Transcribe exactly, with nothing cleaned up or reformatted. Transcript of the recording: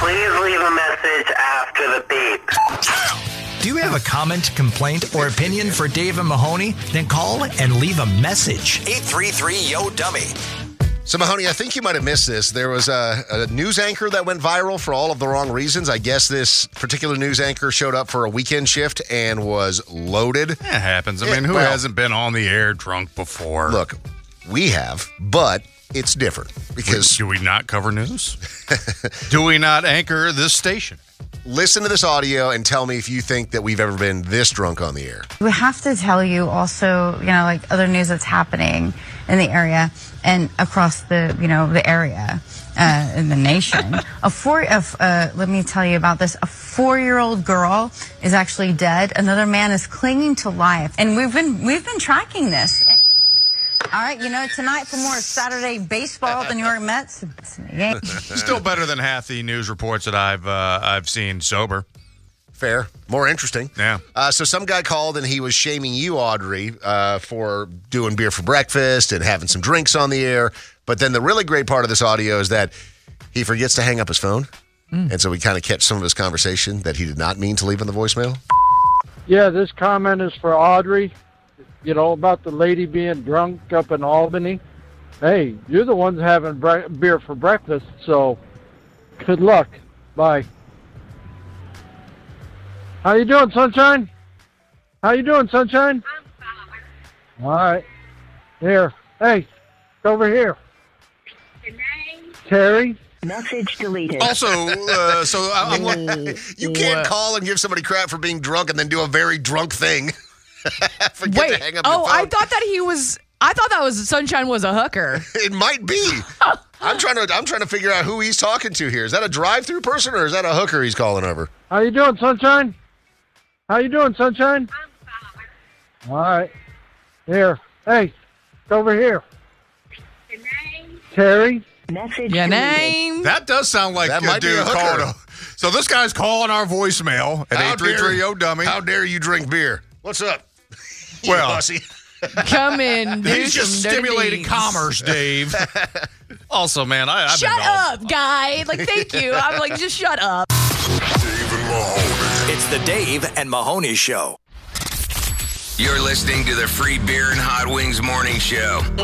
Please leave a message after the beep. Do you have a comment, complaint, or opinion for Dave and Mahoney? Then call and leave a message. eight three three, Y O, dummy. So, Mahoney, I think you might have missed this. There was a, a news anchor that went viral for all of the wrong reasons. I guess this particular news anchor showed up for a weekend shift and was loaded. It happens. I It- mean, who well, hasn't been on the air drunk before? Look, we have, but it's different because Do we not cover news? Do we not anchor this station? listen to this audio and tell me if you think that we've ever been this drunk on the air. We have to tell you also, you know, like other news that's happening in the area and across the, you know, the area, uh, in the nation. a four, a, uh, let me tell you about this. A four-year-old girl is actually dead. Another man is clinging to life, and we've been we've been tracking this. All right, you know, tonight for more Saturday baseball, the New York Mets. Still better than half the news reports that I've uh, I've seen sober. Fair. More interesting. Yeah. Uh, so some guy called and he was shaming you, Audrey, uh, for doing beer for breakfast and having some drinks on the air. But then the really great part of this audio is that he forgets to hang up his phone. Mm. And so we kind of catch some of his conversation that he did not mean to leave in the voicemail. Yeah, this comment is for Audrey. You know, about the lady being drunk up in Albany. Hey, you're the ones having bre- beer for breakfast, so good luck. Bye. How you doing, Sunshine? How you doing, Sunshine? I'm fine. All right. Here. Hey, over here. Your name? Terry. Message deleted. Also, uh, so I'm like, you can't call and give somebody crap for being drunk and then do a very drunk thing. Forget Wait, to hang up oh, your phone. I thought that he was, I thought that was Sunshine was a hooker. It might be. I'm trying to I'm trying to figure out who he's talking to here. Is that a drive-through person or is that a hooker he's calling over? How you doing, Sunshine? How you doing, Sunshine? I'm fine. All right. Here. Hey, over here. Your name? Terry. Message Your deleted. name? that does sound like That a might be dude a hooker. called. A, so this guy's calling our voicemail at How eight three three, yo dummy. How dare you drink beer? What's up? You Well, bossy. Come in. do He's just some dirty stimulating deeds. commerce, Dave. Also, man, I, I've Shut been called- up, guy. Like, thank you. I'm like, just shut up. Dave and Mahoney. It's the Dave and Mahoney Show. You're listening to the Free Beer and Hot Wings Morning Show.